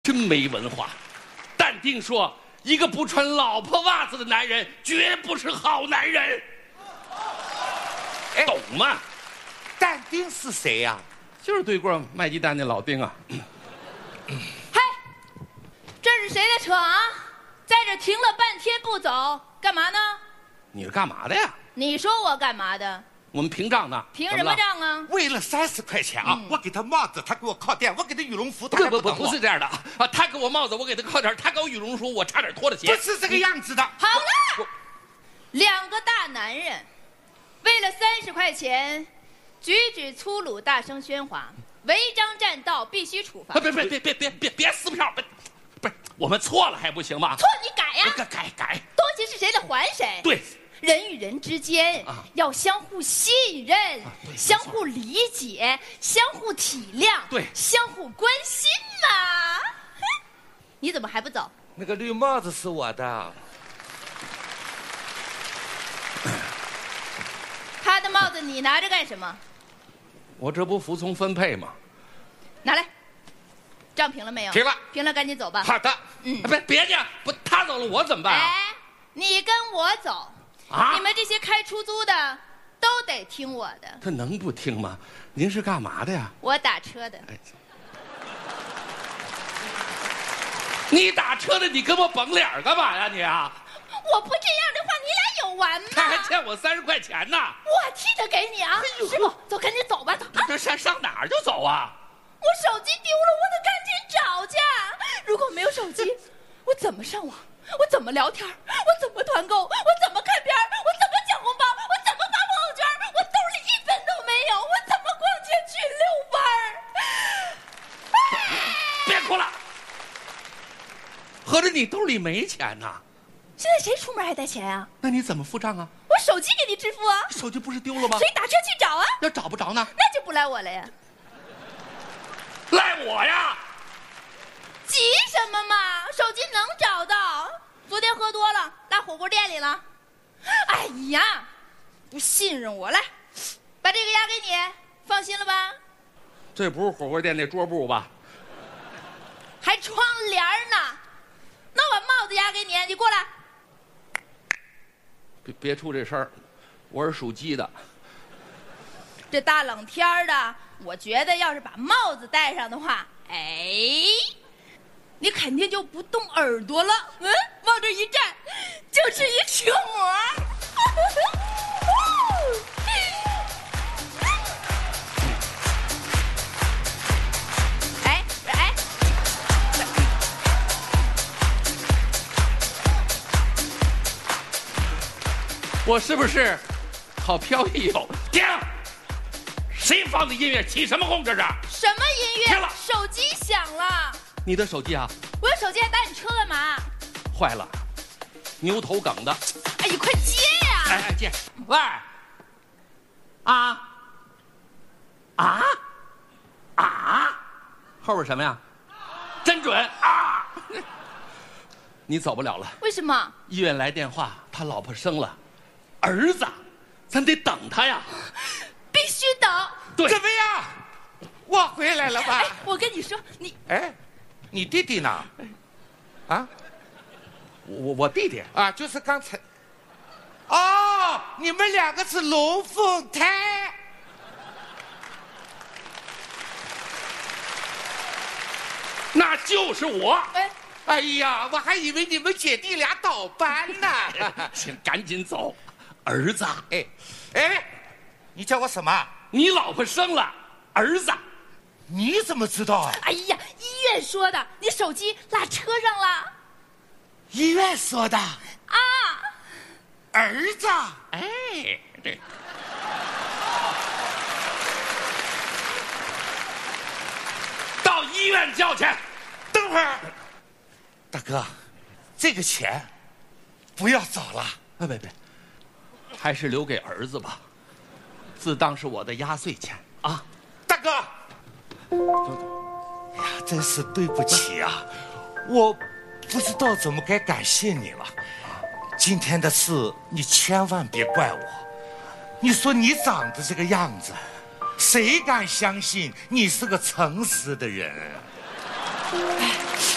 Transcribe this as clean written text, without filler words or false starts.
真没文化。但丁说，一个不穿老婆袜子的男人绝不是好男人。懂吗？ 但丁是谁呀？ 就是对过卖鸡蛋那老丁啊。 嗨，这是谁的车啊？在这停了半天不走，干嘛呢？ 你是干嘛的呀？ 你说我干嘛的？ 我们凭账呢。 凭什么账啊？ 为了30块钱啊，我给他帽子，他给我靠垫，我给他羽绒服，他还不等我。 不是这样的啊！他给我帽子，我给他靠垫；他给我羽绒服，我差点脱了鞋。 不是这个样子的。 好了，两个大男人，为了30块钱，举止粗鲁，大声喧哗，违章占道，必须处罚。 别撕票！不是，我们错了还不行吗？ 错你改呀！ 改。 东西是谁的还谁。 对。 人与人之间要相互信任，相互理解，相互体谅， 对， 相互关心嘛。你怎么还不走？ 那个绿帽子是我的。 他的帽子你拿着干什么？ 我这不服从分配吗？ 拿来。账平了没有？ 平了。 平了，赶紧走吧。 好的。 别介，不，他走了我怎么办啊？ 哎，你跟我走。你们这些开出租的都得听我的。 他能不听吗？您是干嘛的呀？ 我打车的。 你打车的，你跟我绷脸干嘛呀你啊？ 我不这样的话，你俩有完吗？ 他还欠我30块钱呢。 我替他给你啊！师傅，走，赶紧走吧，走。 这上哪儿就走啊？ 我手机丢了，我得赶紧找去。如果没有手机，我怎么上网？我怎么聊天？我怎么团购？我怎么看片？我怎么抢红包？我怎么发朋友圈？我兜里1分都没有，我怎么逛街去遛弯？ 别哭了，合着你兜里没钱呢？ 现在谁出门还带钱啊？ 那你怎么付账啊？ 我手机给你支付啊。 手机不是丢了吗？ 谁打车去找啊？ 要找不着呢？ 那就不赖我了呀。 赖我呀？ 急什么嘛？手机能找到。昨天喝多了，拉火锅店里了。哎呀，不信任我，来，把这个押给你，放心了吧？ 这不是火锅店那桌布吧？ 还窗帘呢。那我把帽子押给你，你过来。 别出这声儿，我是属鸡的。 这大冷天的，我觉得要是把帽子戴上的话，你肯定就不动耳朵了。往这一站，就是一车模。 我是不是好飘逸哟？停！谁放的音乐？起什么哄？这是什么音乐？ 停了！ 手机响了。 你的手机啊？ 我有手机还打你车干嘛？ 坏了，牛头梗的。 哎，你快接呀！ 哎，接。喂。后边什么呀？真准啊！你走不了了。 为什么？ 医院来电话，他老婆生了儿子，咱得等他呀。 必须等。 对。 怎么样？我回来了吧？ 我跟你说， 你弟弟呢？啊？ 我弟弟啊，就是刚才。哦，你们2个是龙凤胎。 那就是我。 哎呀，我还以为你们姐弟俩倒班呢。 行，赶紧走。儿子。 你叫我什么？ 你老婆生了儿子。 你怎么知道啊？ 哎呀，医院说的，你手机落车上了。 医院说的啊？儿子。 对。到医院叫去。 等会儿，大哥，这个钱不要找了。 别，还是留给儿子吧，自当是我的压岁钱啊。 大哥，哎呀，真是对不起啊，我不知道怎么该感谢你了。今天的事你千万别怪我。你说你长得这个样子，谁敢相信你是个诚实的人？